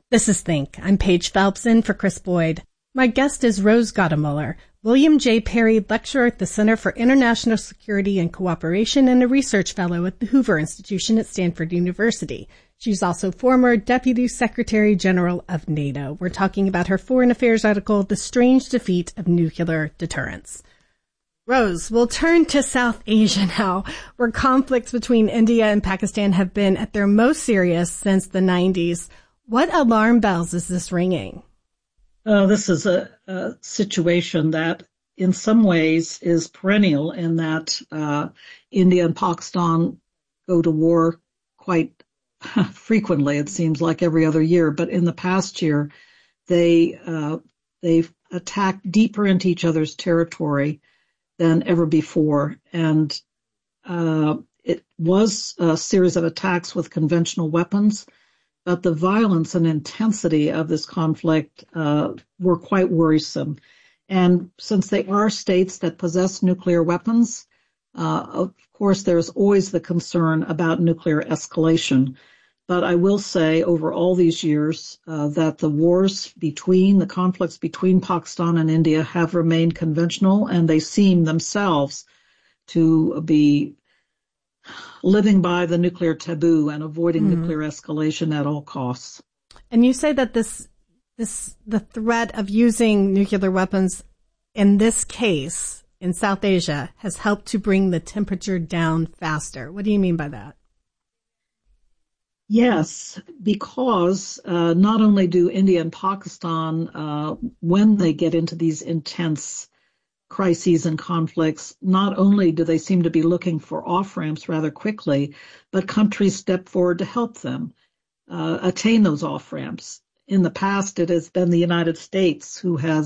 This is Think. I'm Paige Phelps in for Chris Boyd. My guest is Rose Gottemoeller, William J. Perry Lecturer at the Center for International Security and Cooperation and a Research Fellow at the Hoover Institution at Stanford University. She's also former Deputy Secretary General of NATO. We're talking about her Foreign Affairs article, The Strange Defeat of Nuclear Deterrence. Rose, we'll turn to South Asia now, where conflicts between India and Pakistan have been at their most serious since the 90s. What alarm bells is this ringing? This is a situation that in some ways is perennial in that India and Pakistan go to war quite frequently. It seems like every other year. But in the past year, they've attacked deeper into each other's territory than ever before. And it was a series of attacks with conventional weapons, but the violence and intensity of this conflict were quite worrisome. And since they are states that possess nuclear weapons, of course, there's always the concern about nuclear escalation. But I will say over all these years that the conflicts between Pakistan and India have remained conventional, and they seem themselves to be living by the nuclear taboo and avoiding nuclear escalation at all costs. And you say that the threat of using nuclear weapons in this case in South Asia has helped to bring the temperature down faster. What do you mean by that? Yes, because not only do India and Pakistan, when they get into these intense crises and conflicts, not only do they seem to be looking for off-ramps rather quickly, but countries step forward to help them attain those off-ramps. In the past, it has been the United States who has